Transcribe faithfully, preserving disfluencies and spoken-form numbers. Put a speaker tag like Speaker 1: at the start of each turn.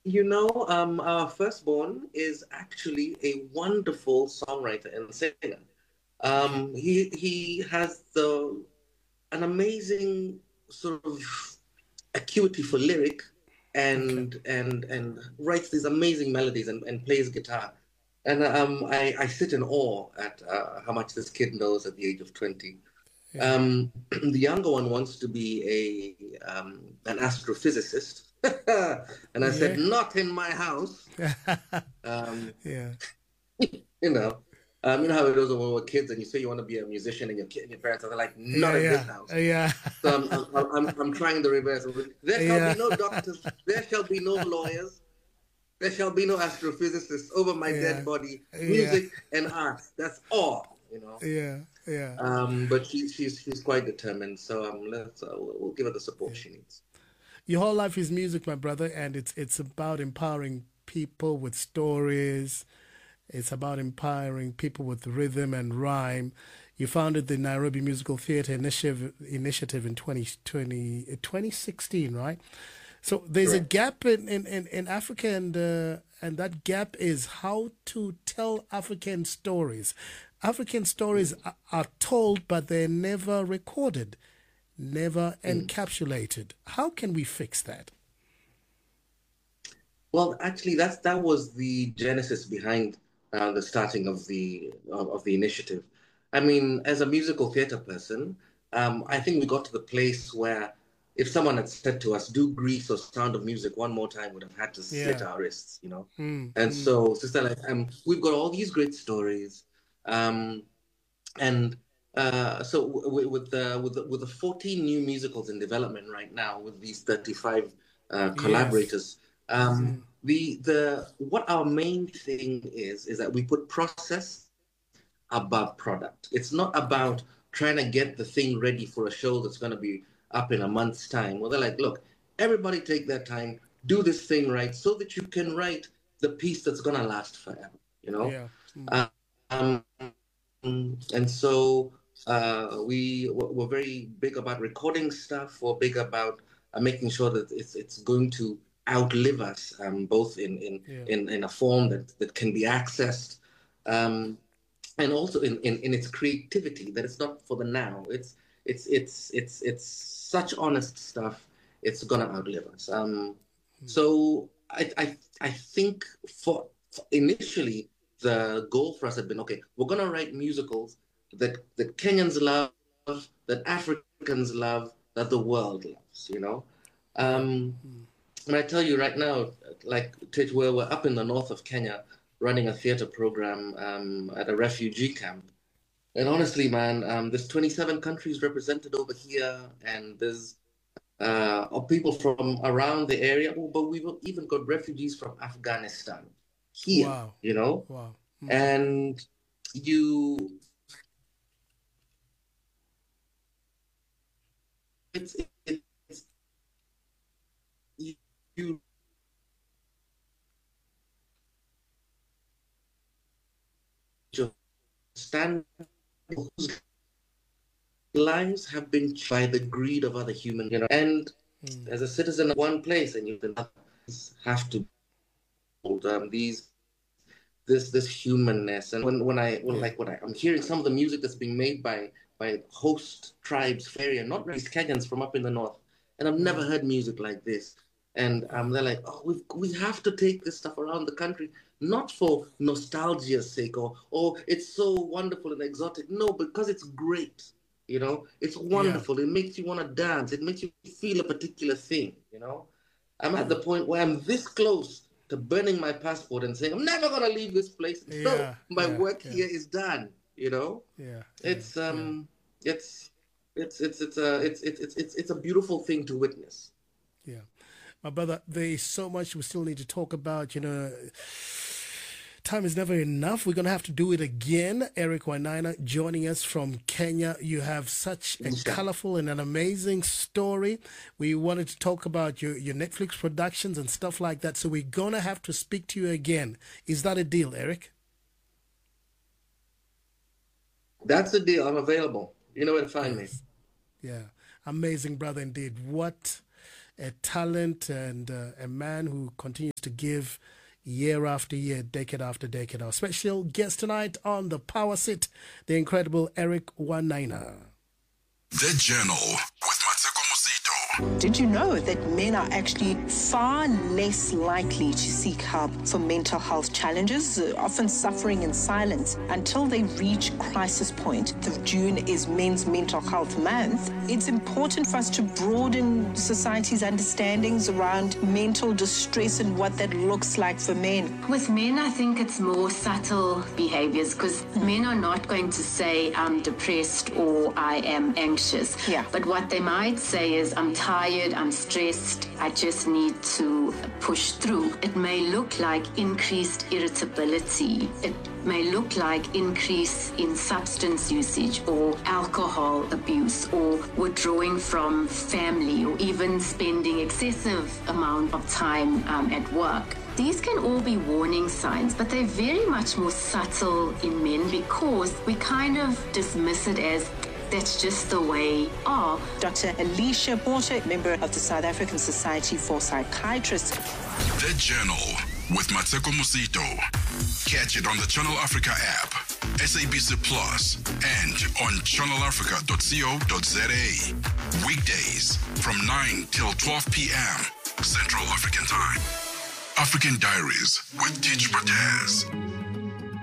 Speaker 1: You know, um, our firstborn is actually a wonderful songwriter and singer.
Speaker 2: Okay.
Speaker 1: Um, he he has the an amazing sort of acuity for lyric
Speaker 2: Okay.
Speaker 1: and and and writes these amazing melodies and, and plays guitar. And um, I, I sit in awe at uh, how much this kid knows at the age of twenty.
Speaker 2: Yeah.
Speaker 1: Um, the younger one wants to be a um, an astrophysicist. And I said,
Speaker 2: Yeah.
Speaker 1: not in my house. Um,
Speaker 2: Yeah.
Speaker 1: you know, um, you know how it is when we were kids and you say you want to be a musician and your kid and your parents are like, not
Speaker 2: Yeah.
Speaker 1: in this
Speaker 2: Yeah.
Speaker 1: house.
Speaker 2: Yeah.
Speaker 1: So I'm, I'm, I'm, I'm trying the reverse. There shall
Speaker 2: Yeah.
Speaker 1: be no doctors. There shall be no lawyers. There shall be no astrophysicists over my dead
Speaker 2: Yeah.
Speaker 1: body.
Speaker 2: Yeah.
Speaker 1: Music and art. That's all, you know.
Speaker 2: Yeah. Yeah.
Speaker 1: Um, but she, she's she's quite determined. So um, let's uh, we'll, we'll give her the support
Speaker 2: Yeah.
Speaker 1: she needs.
Speaker 2: Your whole life is music, my brother, and it's it's about empowering people with stories. It's about empowering people with rhythm and rhyme. You founded the Nairobi Musical Theatre Initiative, initiative in twenty twenty twenty sixteen, right? So there's a
Speaker 1: Correct.
Speaker 2: gap in, in, in, in Africa, and, uh, and that gap is how to tell African stories. African stories
Speaker 1: Mm.
Speaker 2: are, are told, but they're never recorded, never
Speaker 1: Mm.
Speaker 2: encapsulated. How can we fix that?
Speaker 1: Well, actually, that's that was the genesis behind uh, the starting of the of, of the initiative. I mean, as a musical theater person, um, I think we got to the place where if someone had said to us, "Do Grease or Sound of Music one more time," would have had to slit
Speaker 2: Yeah.
Speaker 1: our wrists, you know.
Speaker 2: Mm,
Speaker 1: And
Speaker 2: mm,
Speaker 1: so, sister, like, um, we've got all these great stories, um, and uh, so w with the with the with the fourteen new musicals in development right now, with these thirty-five uh,
Speaker 2: yes.
Speaker 1: collaborators, um,
Speaker 2: Mm,
Speaker 1: the the what our main thing is is that we put process above product. It's not
Speaker 2: okay.
Speaker 1: about trying to get the thing ready for a show that's going to be up in a month's time. Well, they're like, look, everybody take their time, do this thing right, so that you can write the piece that's going to last forever. You know.
Speaker 2: Yeah. Mm,
Speaker 1: Um, and so uh, we we're very big about recording stuff. We're big about uh, making sure that it's it's going to outlive us, um, both in, in
Speaker 2: yeah.
Speaker 1: in in a form that that can be accessed, um, and also in, in in its creativity. That it's not for the now. It's it's it's it's it's such honest stuff. It's gonna outlive us. Um,
Speaker 2: Mm,
Speaker 1: so I I I think for, for initially the goal for us had been, okay, we're gonna write musicals that that Kenyans love, that Africans love, that the world loves. You know.
Speaker 2: yeah.
Speaker 1: Um,
Speaker 2: Mm,
Speaker 1: and I tell you right now, like Tej, where we're up in the north of Kenya running a theater program um, at a refugee camp. And
Speaker 2: yeah.
Speaker 1: honestly, man, um, there's twenty-seven countries represented over here, and there's uh, of people from around the area, but we've even got refugees from Afghanistan here,
Speaker 2: Wow.
Speaker 1: you know,
Speaker 2: Wow. Mm,
Speaker 1: and you, it's, it's, you, you just stand whose lives have been by the greed of other humans, you know, and
Speaker 2: mm,
Speaker 1: as a citizen of one place, and you have to hold um, these this this humanness. And when when I when
Speaker 2: yeah.
Speaker 1: like when I, I'm hearing some of the music that's being made by by host tribes, Fairy, and not really Kenyans from up in the north, and I've never
Speaker 2: Mm,
Speaker 1: heard music like this. And um,
Speaker 2: yeah.
Speaker 1: they're like, oh, we we have to take this stuff around the country, not for nostalgia's sake or oh, it's so wonderful and exotic. No, because it's great. You know, it's
Speaker 2: Yeah.
Speaker 1: wonderful. It makes you want to dance. It makes you feel a particular thing. You know, I'm at the
Speaker 2: Mm,
Speaker 1: point where I'm this close to burning my passport and saying I'm never gonna leave this place until
Speaker 2: yeah.
Speaker 1: my
Speaker 2: Yeah.
Speaker 1: work
Speaker 2: Yeah.
Speaker 1: here is done. You know,
Speaker 2: Yeah. Yeah.
Speaker 1: it's
Speaker 2: Yeah.
Speaker 1: um, it's it's it's it's a it's it's it's it's it's a beautiful thing to witness.
Speaker 2: Yeah. My brother, there is so much we still need to talk about. You know, time is never enough. We're going to have to do it again. Eric Wainaina joining us from Kenya. You have such a
Speaker 1: Inshallah.
Speaker 2: colorful and an amazing story. We wanted to talk about your, your Netflix productions and stuff like that. So we're going to have to speak to you again. Is that a deal, Eric?
Speaker 1: That's the deal. I'm available. You know where to find me.
Speaker 2: Yes. Yeah. Amazing, brother, indeed. What a talent and uh, a man who continues to give year after year, decade after decade. Our special guest tonight on the Power Sit, the incredible Eric Wainaina.
Speaker 3: The Journal with Mateko Musito.
Speaker 4: Did you know that men are actually far less likely to seek help for mental health challenges, uh, often suffering in silence until they reach crisis point? The June is Men's Mental Health Month. It's important for us to broaden society's understandings around mental distress and what that looks like for men.
Speaker 5: With men, I think it's more subtle behaviors, because men are not going to say, I'm depressed or I am anxious.
Speaker 4: Yeah.
Speaker 5: But what they might say is, I'm tired, I'm stressed, I just need to push through. It may look like increased irritability. It may look like increase in substance usage or alcohol abuse or withdrawing from family or even spending excessive amount of time um, at work. These can all be warning signs, but they're very much more subtle in men because we kind of dismiss it as that's just the way are.
Speaker 4: Doctor Alicia Porter, member of the South African Society for Psychiatrists.
Speaker 3: The Journal with Mateko Musito. Catch it on the Channel Africa app, S A B C Plus, and on channel africa dot co dot za. Weekdays from nine till twelve p.m. Central African Time. African Diaries with Teach Mataz.